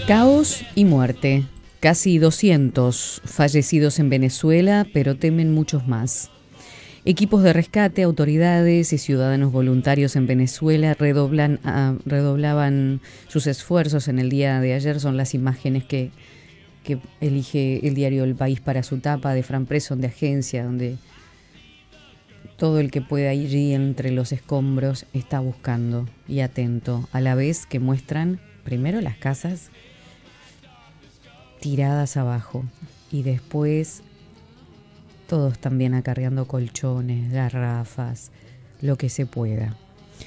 Caos y muerte. Casi 200 fallecidos en Venezuela, pero temen muchos más. Equipos de rescate, autoridades y ciudadanos voluntarios en Venezuela redoblaban sus esfuerzos en el día de ayer. Son las imágenes que elige el diario El País para su tapa, de Fran Presson, de Agencia, donde todo el que pueda ir allí entre los escombros está buscando y atento, a la vez que muestran primero las casas tiradas abajo y después todos también acarreando colchones, garrafas, lo que se pueda.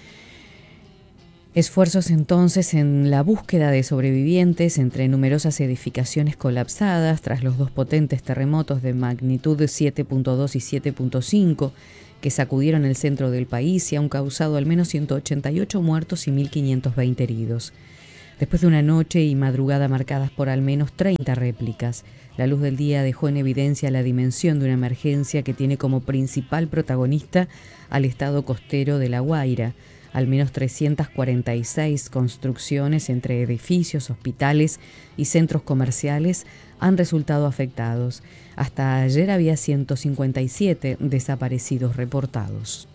Esfuerzos entonces en la búsqueda de sobrevivientes entre numerosas edificaciones colapsadas tras los dos potentes terremotos de magnitud 7.2 y 7.5 que sacudieron el centro del país y han causado al menos 188 muertos y 1.520 heridos. Después de una noche y madrugada marcadas por al menos 30 réplicas, la luz del día dejó en evidencia la dimensión de una emergencia que tiene como principal protagonista al estado costero de La Guaira. Al menos 346 construcciones entre edificios, hospitales y centros comerciales han resultado afectados. Hasta ayer había 157 desaparecidos reportados.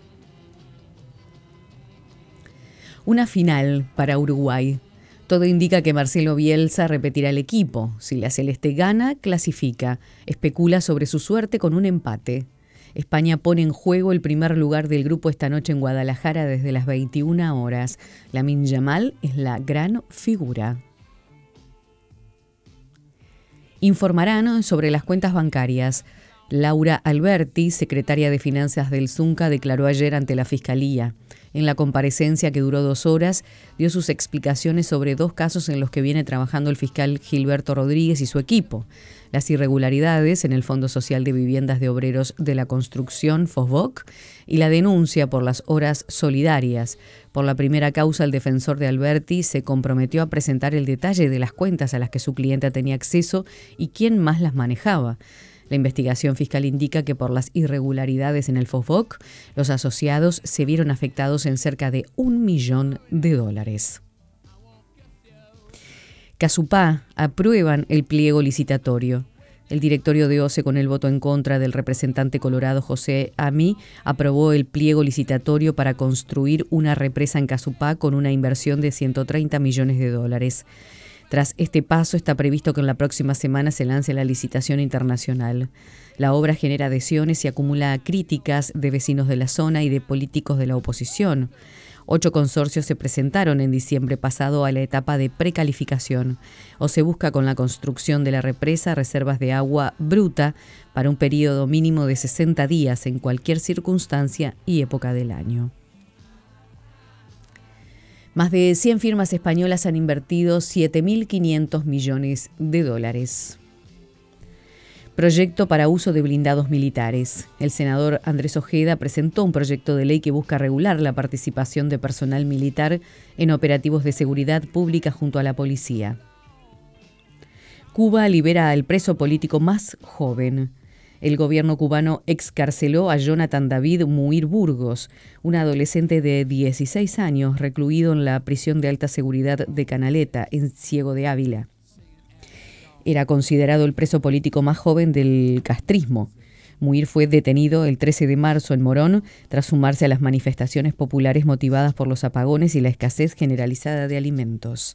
Una final para Uruguay. Todo indica que Marcelo Bielsa repetirá el equipo. Si la Celeste gana, clasifica. Especula sobre su suerte con un empate. España pone en juego el primer lugar del grupo esta noche en Guadalajara desde las 21 horas. Lamine Yamal es la gran figura. Informarán sobre las cuentas bancarias. Laura Alberti, secretaria de Finanzas del Zunca, declaró ayer ante la Fiscalía. En la comparecencia, que duró 2 horas, dio sus explicaciones sobre 2 casos en los que viene trabajando el fiscal Gilberto Rodríguez y su equipo: las irregularidades en el Fondo Social de Viviendas de Obreros de la Construcción, FOSBOC, y la denuncia por las horas solidarias. Por la primera causa, el defensor de Alberti se comprometió a presentar el detalle de las cuentas a las que su clienta tenía acceso y quién más las manejaba. La investigación fiscal indica que por las irregularidades en el FOSBOC, los asociados se vieron afectados en cerca de $1 millón. Casupá aprueban el pliego licitatorio. El directorio de OCE, con el voto en contra del representante colorado José Amí, aprobó el pliego licitatorio para construir una represa en Casupá con una inversión de $130 millones. Tras este paso, está previsto que en la próxima semana se lance la licitación internacional. La obra genera adhesiones y acumula críticas de vecinos de la zona y de políticos de la oposición. 8 consorcios se presentaron en diciembre pasado a la etapa de precalificación. O se busca con la construcción de la represa reservas de agua bruta para un periodo mínimo de 60 días en cualquier circunstancia y época del año. Más de 100 firmas españolas han invertido $7.500 millones. Proyecto para uso de blindados militares. El senador Andrés Ojeda presentó un proyecto de ley que busca regular la participación de personal militar en operativos de seguridad pública junto a la policía. Cuba libera al preso político más joven. El gobierno cubano excarceló a Jonathan David Muir Burgos, un adolescente de 16 años recluido en la prisión de alta seguridad de Canaleta, en Ciego de Ávila. Era considerado el preso político más joven del castrismo. Muir fue detenido el 13 de marzo en Morón tras sumarse a las manifestaciones populares motivadas por los apagones y la escasez generalizada de alimentos.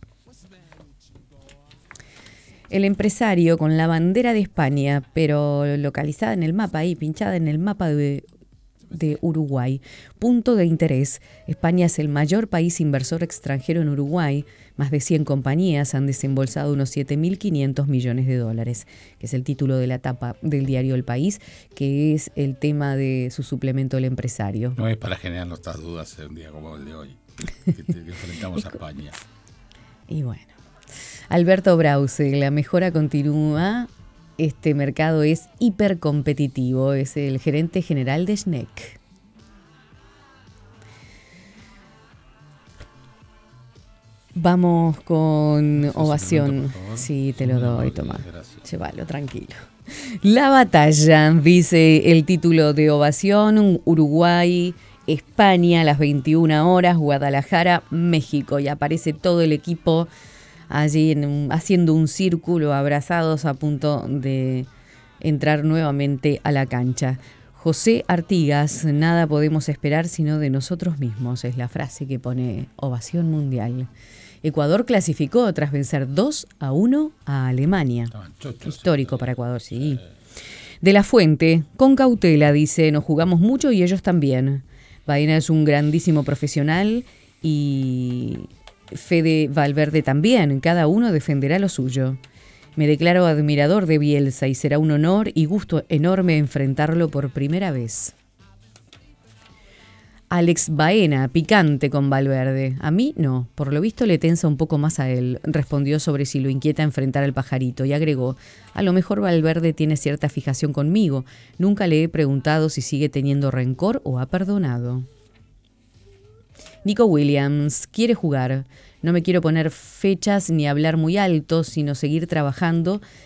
El empresario con la bandera de España, pero localizada en el mapa, ahí pinchada en el mapa de Uruguay. Punto de interés. España es el mayor país inversor extranjero en Uruguay. Más de 100 compañías han desembolsado unos $7.500 millones, que es el título de la tapa del diario El País, que es el tema de su suplemento El Empresario. No es para generar nuestras dudas en un día como el de hoy, que enfrentamos a España. Y bueno. Alberto Brause, la mejora continúa. Este mercado es hipercompetitivo. Es el gerente general de SNEC. Vamos con Ovación. Sí, te lo doy, toma. Llévalo, tranquilo. La batalla, dice el título de Ovación. Uruguay, España, a las 21 horas. Guadalajara, México. Y aparece todo el equipo allí haciendo un círculo, abrazados a punto de entrar nuevamente a la cancha. José Artigas, nada podemos esperar sino de nosotros mismos, es la frase que pone Ovación Mundial. Ecuador clasificó tras vencer 2-1 a Alemania. Histórico para Ecuador, sí. De la Fuente, con cautela, dice, nos jugamos mucho y ellos también. Baena es un grandísimo profesional y Fede Valverde también, cada uno defenderá lo suyo. Me declaro admirador de Bielsa y será un honor y gusto enorme enfrentarlo por primera vez. Alex Baena, picante con Valverde. A mí no, por lo visto le tensa un poco más a él, respondió sobre si lo inquieta enfrentar al pajarito y agregó, a lo mejor Valverde tiene cierta fijación conmigo, nunca le he preguntado si sigue teniendo rencor o ha perdonado. Nico Williams, quiere jugar, no me quiero poner fechas ni hablar muy alto, sino seguir trabajando